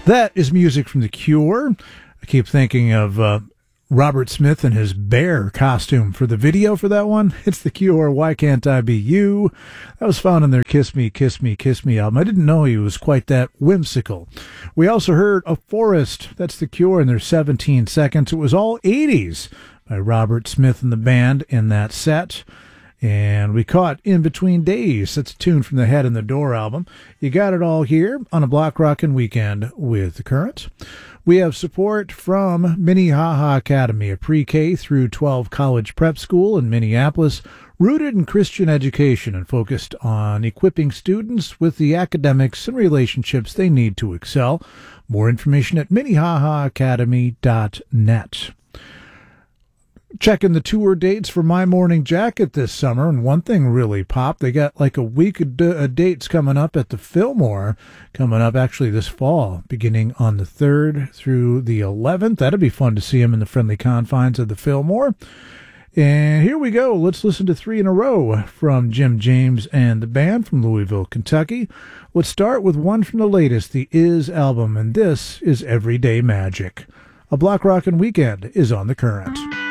That is music from The Cure. I keep thinking of Robert Smith and his bear costume for the video for that one. It's The Cure, Why Can't I Be You? That was found in their Kiss Me, Kiss Me, Kiss Me album. I didn't know he was quite that whimsical. We also heard A Forest. That's The Cure in their 17 Seconds. It was all 80s by Robert Smith and the band in that set. And we caught In Between Days. That's a tune from the Head in the Door album. You got it all here on a Block Rockin' Weekend with The Current. We have support from Minnehaha Academy, a pre-K through 12 college prep school in Minneapolis, rooted in Christian education and focused on equipping students with the academics and relationships they need to excel. More information at minnehahaacademy.net. Checking the tour dates for My Morning Jacket this summer, and one thing really popped. They got like a week of dates coming up at the Fillmore, coming up actually this fall, beginning on the 3rd through the 11th. That'll be fun to see them in the friendly confines of the Fillmore. And here we go. Let's listen to 3 in a row from Jim James and the band from Louisville, Kentucky. Let's start with one from the latest, the Is album, and this is Everyday Magic. A Block Rockin' Weekend is on The Current.